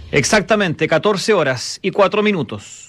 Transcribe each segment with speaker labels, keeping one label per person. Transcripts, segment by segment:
Speaker 1: Exactamente, 14 horas y 4 minutos.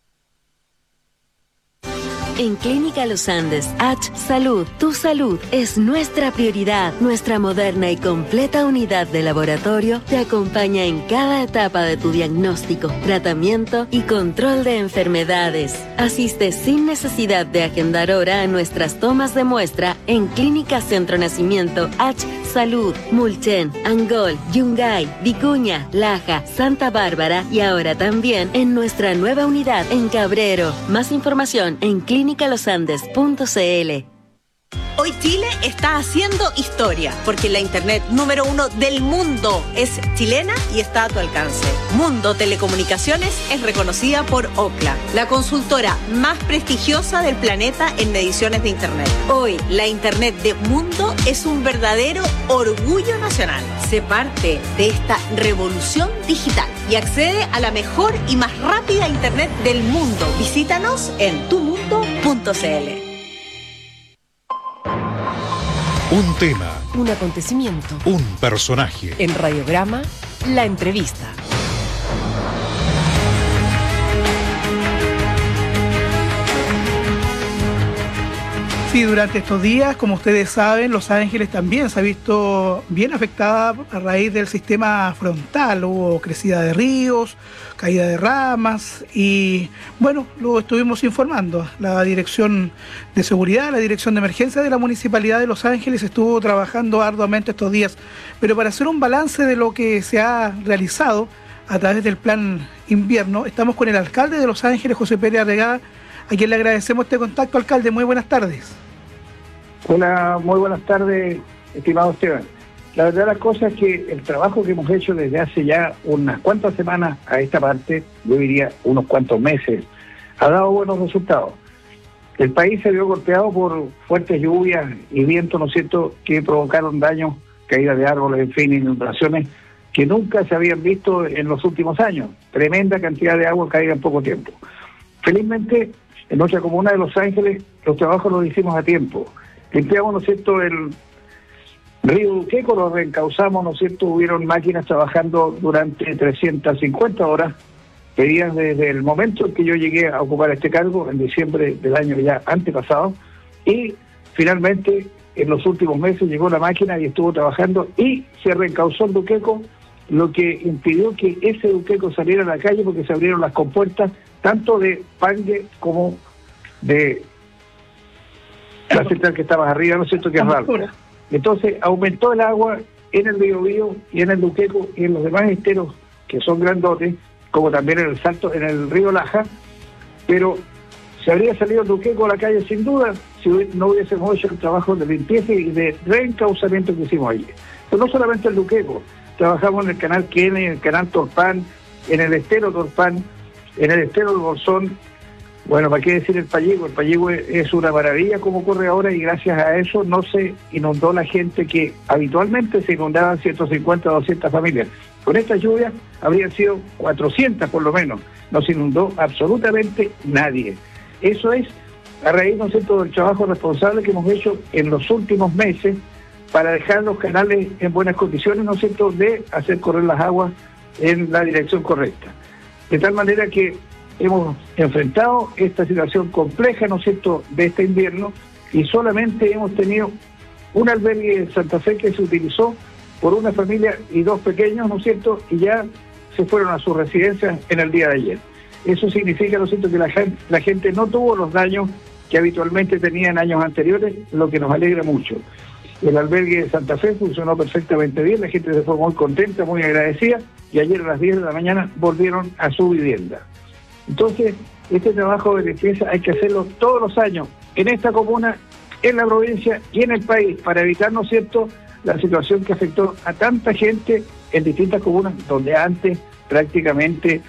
Speaker 2: En Clínica Los Andes, H Salud, tu salud es nuestra prioridad. Nuestra moderna y completa unidad de laboratorio te acompaña en cada etapa de tu diagnóstico, tratamiento y control de enfermedades. Asiste sin necesidad de agendar hora a nuestras tomas de muestra en Clínica Centro Nacimiento H Salud, Mulchen, Angol, Yungay, Vicuña, Laja, Santa Bárbara y ahora también en nuestra nueva unidad en Cabrero. Más información en clinicalosandes.cl.
Speaker 3: Hoy Chile está haciendo historia, porque la internet número 1 del mundo es chilena y está a tu alcance. Mundo Telecomunicaciones es reconocida por Ookla, la consultora más prestigiosa del planeta en mediciones de internet. Hoy, la internet de Mundo es un verdadero orgullo nacional. Sé parte de esta revolución digital y accede a la mejor y más rápida internet del mundo. Visítanos en tumundo.cl.
Speaker 4: Un tema,
Speaker 5: un acontecimiento,
Speaker 4: un personaje.
Speaker 5: En Radiograma, la entrevista.
Speaker 6: Sí, durante estos días, como ustedes saben, Los Ángeles también se ha visto bien afectada a raíz del sistema frontal. Hubo crecida de ríos, caída de ramas y, bueno, lo estuvimos informando. La Dirección de Seguridad, la Dirección de Emergencia de la Municipalidad de Los Ángeles estuvo trabajando arduamente estos días. Pero para hacer un balance de lo que se ha realizado a través del plan invierno, estamos con el alcalde de Los Ángeles, José Pérez Arregada, a quien le agradecemos este contacto. Alcalde, muy buenas tardes.
Speaker 7: Hola, muy buenas tardes, estimado Esteban. La verdad la cosa es que el trabajo que hemos hecho desde hace ya unas cuantas semanas a esta parte, yo diría unos cuantos meses, ha dado buenos resultados. El país se vio golpeado por fuertes lluvias y vientos, ¿no es cierto?, que provocaron daños, caídas de árboles, en fin, inundaciones que nunca se habían visto en los últimos años. Tremenda cantidad de agua caída en poco tiempo. Felizmente, en nuestra comuna de Los Ángeles, los trabajos los hicimos a tiempo. Limpiamos, ¿no es cierto?, el río Duqueco, lo reencauzamos, ¿no es cierto?, hubieron máquinas trabajando durante 350 horas, pedidas desde el momento en que yo llegué a ocupar este cargo, en diciembre del año ya antepasado, y finalmente, en los últimos meses, llegó la máquina y estuvo trabajando, y se reencauzó el Duqueco, lo que impidió que ese Duqueco saliera a la calle, porque se abrieron las compuertas, tanto de Pangue como de la central que estaba arriba, ¿no es cierto?, que es Ralph. Entonces aumentó el agua en el Biobío y en el Duqueco y en los demás esteros que son grandotes, como también en el Salto, en el río Laja, pero se habría salido el Duqueco a la calle sin duda si no hubiésemos hecho el trabajo de limpieza y de reencauzamiento que hicimos allí. Pero no solamente el Duqueco, trabajamos en el canal Kennedy, en el canal Torpán, en el estero Torpán, en el estero del Bolsón. Bueno, ¿para qué decir el Pallego? El Pallego es una maravilla como ocurre ahora y gracias a eso no se inundó la gente que habitualmente se inundaban 150 o 200 familias. Con esta lluvia habrían sido 400 por lo menos. No se inundó absolutamente nadie. Eso es a raíz, ¿no es cierto?, del trabajo responsable que hemos hecho en los últimos meses para dejar los canales en buenas condiciones, ¿no es cierto?, de hacer correr las aguas en la dirección correcta. De tal manera que hemos enfrentado esta situación compleja, ¿no es cierto?, de este invierno, y solamente hemos tenido un albergue en Santa Fe que se utilizó por una familia y dos pequeños, ¿no es cierto?, y ya se fueron a sus residencias en el día de ayer. Eso significa, ¿no es cierto?, que la gente no tuvo los daños que habitualmente tenía en años anteriores, lo que nos alegra mucho. El albergue de Santa Fe funcionó perfectamente bien, la gente se fue muy contenta, muy agradecida, y ayer a las 10 de la mañana volvieron a su vivienda. Entonces, este trabajo de limpieza hay que hacerlo todos los años, en esta comuna, en la provincia y en el país, para evitar, ¿no es cierto?, la situación que afectó a tanta gente en distintas comunas donde antes prácticamente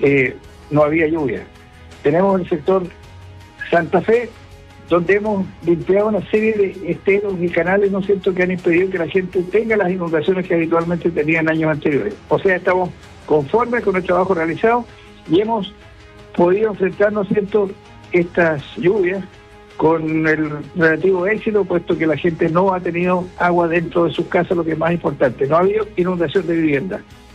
Speaker 7: no había lluvia. Tenemos el sector Santa Fe, donde hemos limpiado una serie de esteros y canales, ¿no es cierto?, que han impedido que la gente tenga las inundaciones que habitualmente tenía en años anteriores. O sea, estamos conformes con el trabajo realizado y hemos podido enfrentar, ¿no es cierto?, estas lluvias con el relativo éxito, puesto que la gente no ha tenido agua dentro de sus casas, lo que es más importante. No ha habido inundación de vivienda.